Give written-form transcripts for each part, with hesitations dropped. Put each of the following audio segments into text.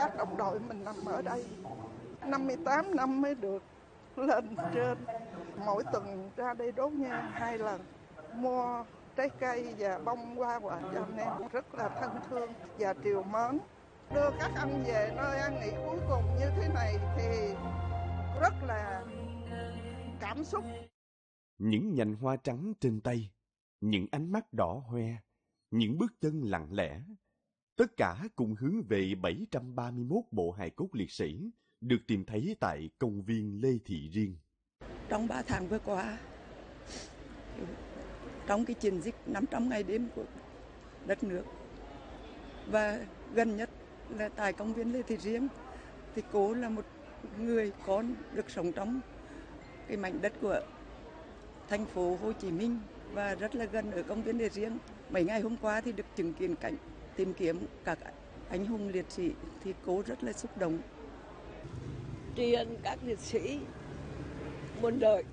các đồng đội mình nằm ở đây. 58 năm mới được lên trên. Mỗi tuần ra đây đốt nhang 2 lần, mua trái cây và bông hoa quả cho anh em, rất là thân thương và trìu mến. Đưa các anh về nơi an nghỉ cuối cùng như thế này thì rất là cảm xúc. Những nhành hoa trắng trên tay, những ánh mắt đỏ hoe, những bước chân lặng lẽ, tất cả cùng hướng về 731 bộ hài cốt liệt sĩ được tìm thấy tại công viên Lê Thị Riêng. Trong 3 tháng vừa qua, trong cái chiến dịch 500 ngày đêm của đất nước, và gần nhất là tại công viên Lê Thị Riêng, thì cô là một người con được sống trong cái mảnh đất của thành phố Hồ Chí Minh và rất là gần ở công viên Lê Thị Riêng. Mấy ngày hôm qua thì được chứng kiến cảnh tìm kiếm các anh hùng liệt sĩ thì cô rất là xúc động. Tri ân các liệt sĩ muôn đời,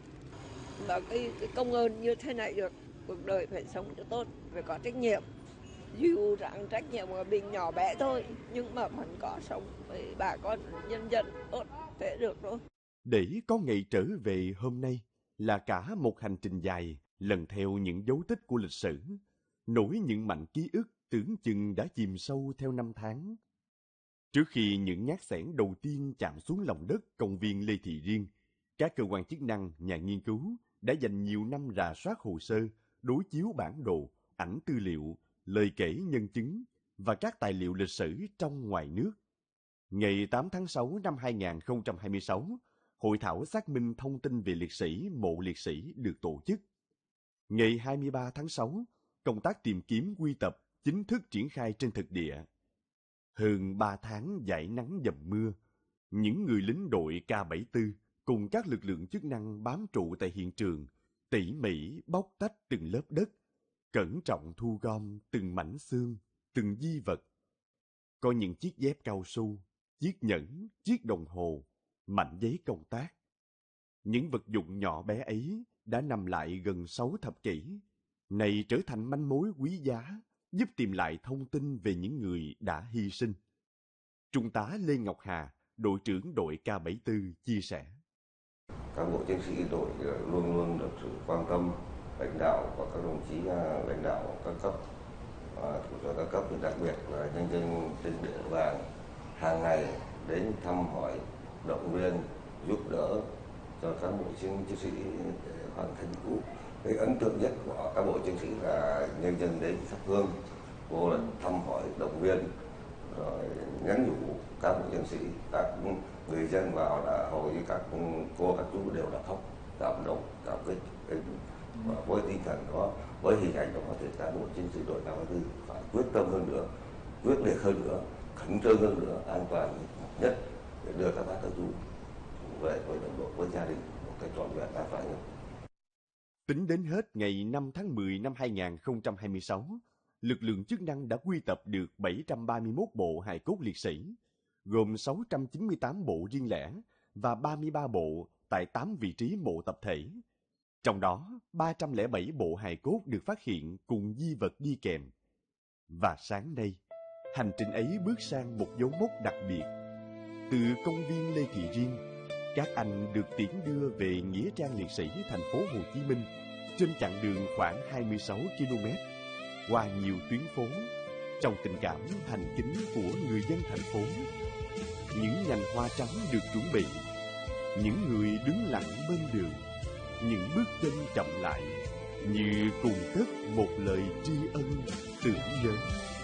mà cái công ơn như thế này được, cuộc đời phải sống cho tốt, phải có trách nhiệm. Dù rằng trách nhiệm của mình nhỏ bé thôi, nhưng mà vẫn có sống với bà con nhân dân tốt, thế được thôi. Để có ngày trở về hôm nay là cả một hành trình dài, lần theo những dấu tích của lịch sử, nổi những mảnh ký ức tưởng chừng đã chìm sâu theo năm tháng. Trước khi những nhát xẻng đầu tiên chạm xuống lòng đất công viên Lê Thị Riêng, các cơ quan chức năng, nhà nghiên cứu đã dành nhiều năm rà soát hồ sơ, đối chiếu bản đồ, ảnh tư liệu, lời kể nhân chứng và các tài liệu lịch sử trong ngoài nước. Ngày 8 tháng 6 năm 2026, Hội thảo xác minh thông tin về liệt sĩ, mộ liệt sĩ được tổ chức. Ngày 23 tháng 6, công tác tìm kiếm quy tập chính thức triển khai trên thực địa. Hơn 3 tháng dãi nắng dầm mưa, những người lính đội K74 cùng các lực lượng chức năng bám trụ tại hiện trường, tỉ mỉ bóc tách từng lớp đất, cẩn trọng thu gom từng mảnh xương, từng di vật. Có những chiếc dép cao su, chiếc nhẫn, chiếc đồng hồ, mảnh giấy công tác. Những vật dụng nhỏ bé ấy đã nằm lại gần 6 thập kỷ, này trở thành manh mối quý giá, giúp tìm lại thông tin về những người đã hy sinh. Trung tá Lê Ngọc Hà, đội trưởng đội K74 chia sẻ. Các bộ chiến sĩ đội luôn luôn được sự quan tâm, lãnh đạo của các đồng chí lãnh đạo các cấp, thủ trưởng các cấp, đặc biệt là nhân dân trên địa bàn hàng ngày đến thăm hỏi, động viên, giúp đỡ cho các bộ chiến sĩ để hoàn thành nhiệm vụ. Cái ấn tượng nhất của các bộ chiến sĩ là nhân dân đến thắp hương, vô lần thăm hỏi, động viên, rồi nhắn nhủ các bộ chiến sĩ, các người dân vào là hầu như các cô các chú đều là khóc, cảm động, cảm kích. Và với tinh thần đó, với hình ảnh đó, có thể các bộ chiến sĩ đội K74 phải quyết tâm hơn nữa, quyết liệt hơn nữa, khẩn trương hơn nữa, an toàn nhất để đưa các bác các chú về với đồng đội, với gia đình một cách trọn vẹn an toàn nhất. Tính đến hết ngày 5 tháng 10 năm 2026, lực lượng chức năng đã quy tập được 731 bộ hài cốt liệt sĩ, gồm 698 bộ riêng lẻ và 33 bộ tại 8 vị trí mộ tập thể. Trong đó, 307 bộ hài cốt được phát hiện cùng di vật đi kèm. Và sáng nay, hành trình ấy bước sang một dấu mốc đặc biệt. Từ công viên Lê Thị Riêng, các anh được tiễn đưa về Nghĩa trang liệt sĩ thành phố Hồ Chí Minh trên chặng đường khoảng 26 km, qua nhiều tuyến phố, trong tình cảm thành kính của người dân thành phố. Những nhành hoa trắng được chuẩn bị, những người đứng lặng bên đường, những bước chân chậm lại, như cùng cất một lời tri ân tưởng nhớ.